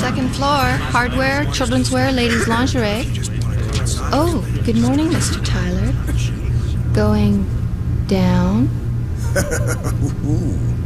Second floor. Hardware, children's wear, ladies' lingerie. Oh, good morning, Mr. Tyler. Going down?